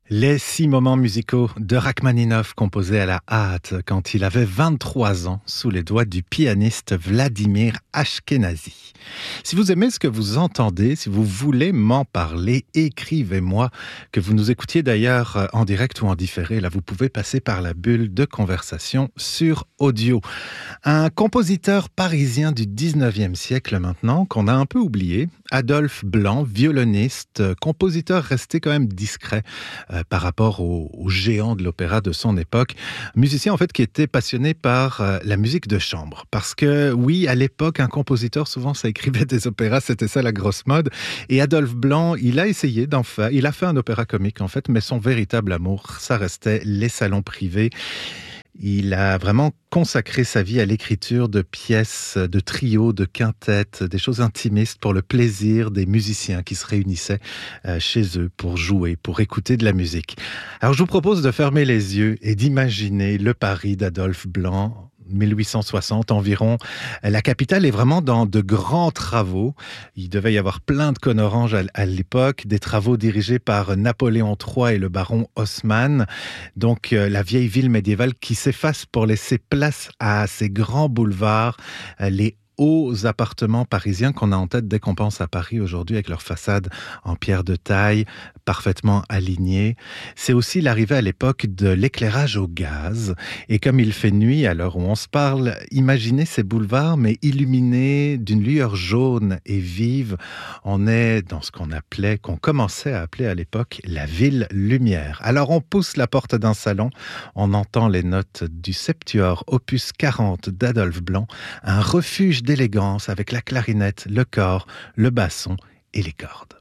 Les 6 moments musicaux de Rachmaninov composés à la hâte quand il avait 23 ans sous les doigts du pianiste Vladimir Ashkenazy. Si vous aimez ce que vous entendez, si vous voulez m'en parler, écrivez-moi. Que vous nous écoutiez d'ailleurs en direct ou en différé, là vous pouvez passer par la bulle de conversation sur audio. Un compositeur parisien du 19e siècle maintenant, qu'on a un peu oublié, Adolphe Blanc, violoniste, compositeur resté quand même discret par rapport aux géants de l'opéra de son époque. Musicien en fait qui était passionné par la musique de chambre. Parce que oui, à l'époque, un compositeur, souvent ça écrivait des opéras, c'était ça la grosse mode. Et Adolphe Blanc, il a essayé d'en faire, il a fait un opéra comique en fait, mais son véritable amour, ça restait les salons privés. Il a vraiment consacré sa vie à l'écriture de pièces, de trios, de quintettes, des choses intimistes pour le plaisir des musiciens qui se réunissaient chez eux pour jouer, pour écouter de la musique. Alors je vous propose de fermer les yeux et d'imaginer le Paris d'Adolphe Blanc, 1860 environ. La capitale est vraiment dans de grands travaux. Il devait y avoir plein de cônes oranges à l'époque, des travaux dirigés par Napoléon III et le baron Haussmann. Donc la vieille ville médiévale qui s'efface pour laisser place à ces grands boulevards, les hauts appartements parisiens qu'on a en tête dès qu'on pense à Paris aujourd'hui avec leurs façades en pierre de taille, parfaitement alignées. C'est aussi l'arrivée à l'époque de l'éclairage au gaz. Et comme il fait nuit à l'heure où on se parle, imaginez ces boulevards mais illuminés d'une lueur jaune et vive. On est dans ce qu'on commençait à appeler à l'époque la ville lumière. Alors on pousse la porte d'un salon, on entend les notes du Septuor opus 40 d'Adolphe Blanc, un refuge d'élégance avec la clarinette, le cor, le basson et les cordes.